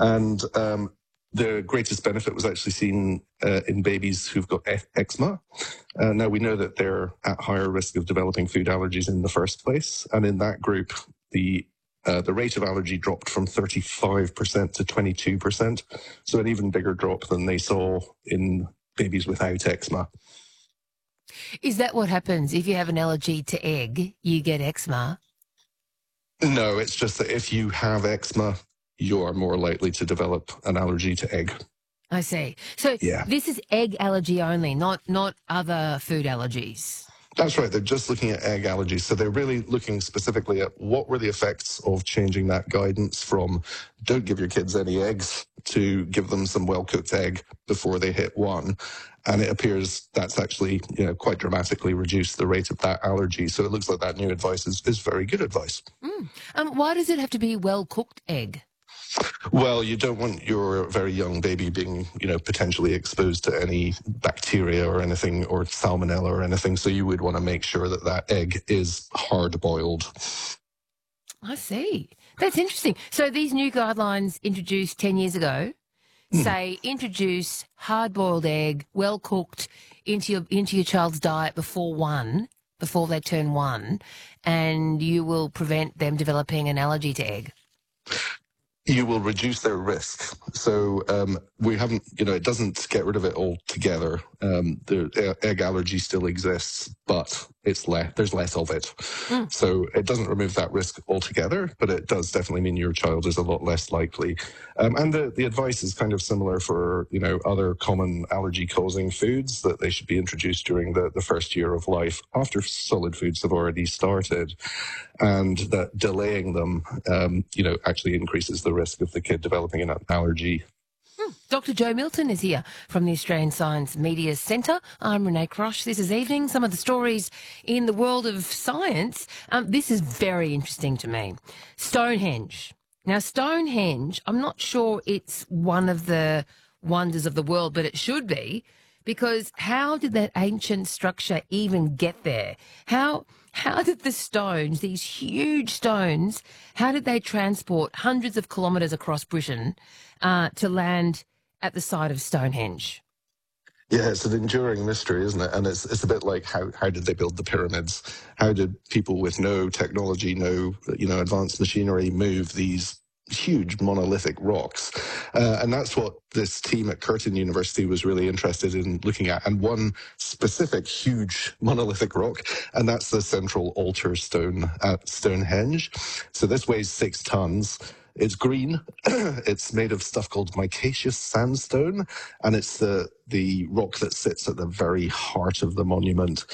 And the greatest benefit was actually seen in babies who've got eczema. Now, we know that they're at higher risk of developing food allergies in the first place. And in that group, the rate of allergy dropped from 35% to 22%. So an even bigger drop than they saw in babies without eczema. Is that what happens if you have an allergy to egg, you get eczema? No, it's just that if you have eczema, you are more likely to develop an allergy to egg. I see. So Yeah. this is egg allergy only, not other food allergies. That's right. They're just looking at egg allergies. So they're really looking specifically at what were the effects of changing that guidance from don't give your kids any eggs to give them some well-cooked egg before they hit 1. And it appears that's actually, quite dramatically reduced the rate of that allergy. So it looks like that new advice is very good advice. Why does it have to be well-cooked egg? Well, you don't want your very young baby being, potentially exposed to any bacteria or anything, or salmonella or anything. So you would want to make sure that that egg is hard-boiled. I see. That's interesting. So these new guidelines introduced 10 years ago say introduce hard-boiled egg, well-cooked, into your child's diet before they turn 1, and you will prevent them developing an allergy to egg. You will reduce their risk. So we haven't, it doesn't get rid of it altogether. The egg allergy still exists, but there's less of it. So it doesn't remove that risk altogether, but it does definitely mean your child is a lot less likely. And the advice is kind of similar for, other common allergy-causing foods, that they should be introduced during the first year of life after solid foods have already started. And that delaying them, actually increases the risk of the kid developing an allergy. Dr. Jo Milton is here from the Australian Science Media Centre. I'm Renee Crosh. This is Evening. Some of the stories in the world of science. This is very interesting to me. Stonehenge. Now, Stonehenge, I'm not sure it's one of the wonders of the world, but it should be, because how did that ancient structure even get there? How did the stones, these huge stones, how did they transport hundreds of kilometres across Britain to land at the site of Stonehenge? Yeah, it's an enduring mystery, isn't it? And it's a bit like how did they build the pyramids? How did people with no technology, no advanced machinery move these huge monolithic rocks? And that's what this team at Curtin University was really interested in looking at. And one specific huge monolithic rock, and that's the central altar stone at Stonehenge. So this weighs 6 tons. It's green. It's made of stuff called micaceous sandstone, and it's the rock that sits at the very heart of the monument.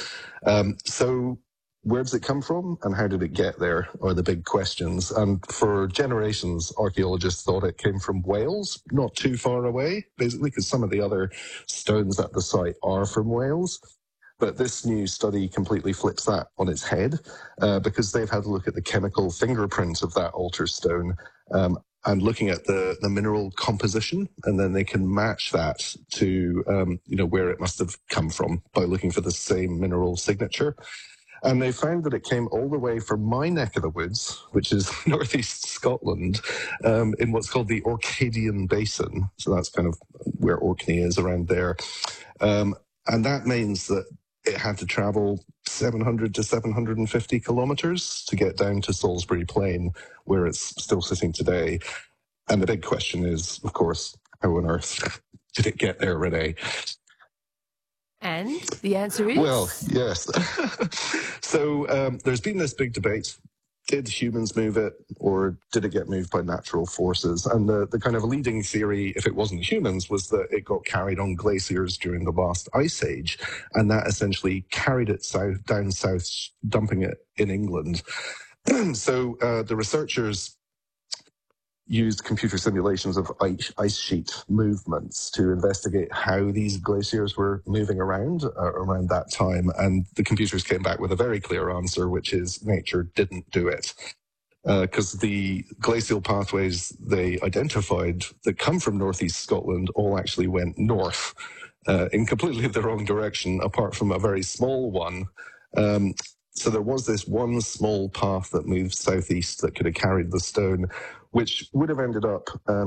So where does it come from and how did it get there are the big questions. And for generations, archaeologists thought it came from Wales, not too far away, basically, because some of the other stones at the site are from Wales. But this new study completely flips that on its head because they've had a look at the chemical fingerprint of that altar stone and looking at the mineral composition, and then they can match that to where it must have come from by looking for the same mineral signature. And they found that it came all the way from my neck of the woods, which is northeast Scotland, in what's called the Orcadian Basin. So that's kind of where Orkney is, around there. And that means that it had to travel 700 to 750 kilometres to get down to Salisbury Plain, where it's still sitting today. And the big question is, of course, how on earth did it get there, Renee? And the answer is? Well, yes. So there's been this big debate. Did humans move it, or did it get moved by natural forces? And the kind of leading theory, if it wasn't humans, was that it got carried on glaciers during the last ice age, and that essentially carried it down south, dumping it in England. So the researchers used computer simulations of ice sheet movements to investigate how these glaciers were moving around that time. And the computers came back with a very clear answer, which is nature didn't do it. Because the glacial pathways they identified that come from northeast Scotland all actually went north in completely the wrong direction, apart from a very small one. So there was this one small path that moved southeast that could have carried the stone, which would have ended up